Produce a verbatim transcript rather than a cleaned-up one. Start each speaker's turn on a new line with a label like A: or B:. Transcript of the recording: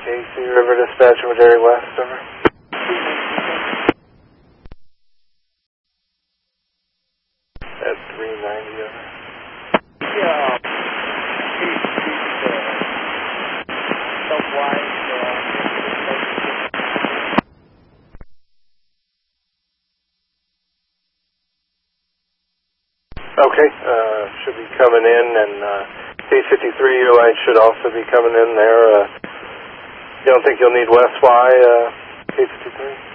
A: K C River Dispatch, Madera West, over. At three ninety, over.
B: Yeah, Southwise,
A: Okay, uh, should be coming in, and uh, K fifty-three, your line should also be coming in there. Uh, you don't think you'll need West Y, uh, K fifty-three?